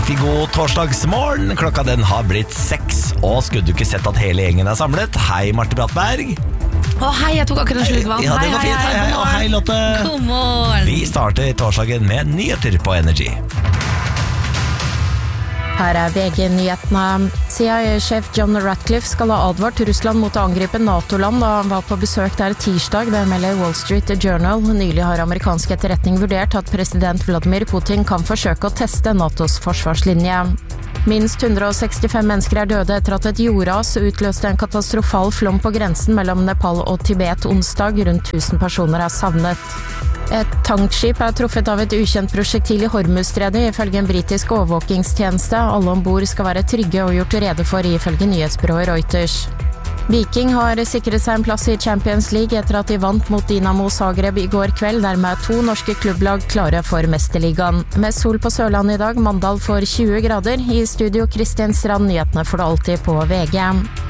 Riktig god torsdagsmorgen. Klokka den har blitt 6, og skulle du ikke sett at hele gjengen er samlet? Hei, Marte Brattberg. Hei, jeg tok akkurat en slurk vann. Ja, det går fint. Hei, og hei, Lotte. God morgen. Vi starter torsdagen med nyheter på Energy. Her er VG-nyhetene. CIA-sjef John Ratcliffe skal ha advart Russland mot å angripe NATO-land da han var på besøk der tirsdag, det melder Wall Street Journal. Nylig har amerikansk etterretning vurdert at president Vladimir Putin kan forsøke å teste NATOs forsvarslinje. Minst 165 mennesker er døde etter at et jordras utløste en katastrofal flom på grensen mellom Nepal og Tibet onsdag. Rundt 1000 personer er savnet. Et tankskip er truffet av et ukjent prosjektil i Hormuzstredet, ifølge en britisk overvåkingstjeneste. Alle ombord skal være trygge og gjort rede for, ifølge nyhetsbyrået Reuters. Viking har sikret seg en plass i Champions League etter at de vant mot Dinamo Zagreb i går kveld. Dermed er 2 norske klubblag klare for mesterligaen. Med sol på Sørlandet i dag, Mandal får 20 grader. I studio Kristin Strand, nyhetene får du alltid på VG.